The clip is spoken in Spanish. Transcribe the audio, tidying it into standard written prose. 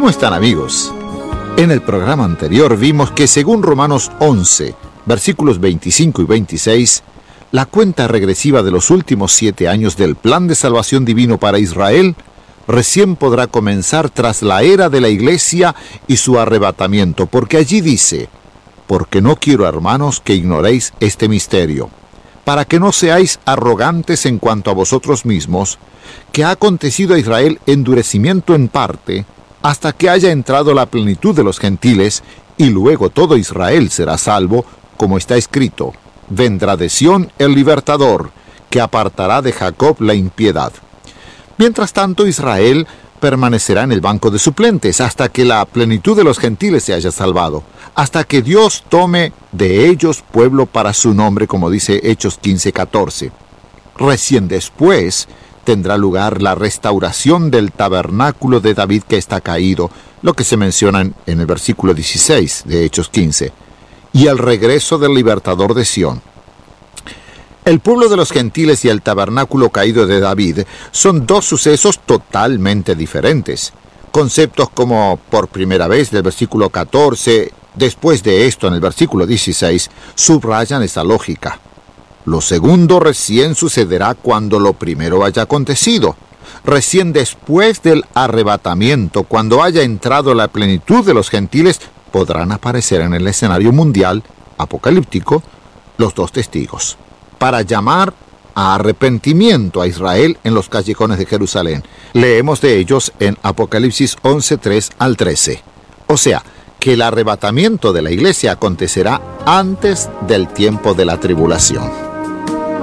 ¿Cómo están, amigos? En el programa anterior vimos que según Romanos 11, versículos 25 y 26, la cuenta regresiva de los últimos 7 años del plan de salvación divino para Israel recién podrá comenzar tras la era de la iglesia y su arrebatamiento, porque allí dice: porque no quiero, hermanos, que ignoréis este misterio, para que no seáis arrogantes en cuanto a vosotros mismos, que ha acontecido a Israel endurecimiento en parte, hasta que haya entrado la plenitud de los gentiles, y luego todo Israel será salvo, como está escrito: vendrá de Sión el libertador, que apartará de Jacob la impiedad. Mientras tanto, Israel permanecerá en el banco de suplentes hasta que la plenitud de los gentiles se haya salvado, hasta que Dios tome de ellos pueblo para su nombre, como dice Hechos 15:14. Recién después tendrá lugar la restauración del tabernáculo de David que está caído, lo que se menciona en el versículo 16 de Hechos 15, y el regreso del libertador de Sión. El pueblo de los gentiles y el tabernáculo caído de David son dos sucesos totalmente diferentes. Conceptos como por primera vez del versículo 14, después de esto en el versículo 16, subrayan esa lógica. Lo segundo recién sucederá cuando lo primero haya acontecido. Recién después del arrebatamiento, cuando haya entrado la plenitud de los gentiles, podrán aparecer en el escenario mundial apocalíptico los dos testigos, para llamar a arrepentimiento a Israel en los callejones de Jerusalén. Leemos de ellos en Apocalipsis 11:3 al 13. O sea, que el arrebatamiento de la iglesia acontecerá antes del tiempo de la tribulación.